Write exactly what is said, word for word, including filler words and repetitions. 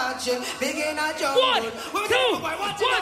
watch you. Begin a jump. One, two, one.